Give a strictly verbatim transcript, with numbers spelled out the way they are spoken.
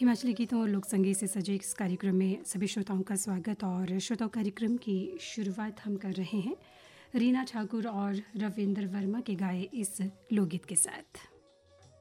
हिमाचली गीतों और लोक संगीत से सजे इस कार्यक्रम में सभी श्रोताओं का स्वागत। और श्रोताओं, कार्यक्रम की शुरुआत हम कर रहे हैं रीना ठाकुर और रविंद्र वर्मा के गाए इस लोकगीत के साथ।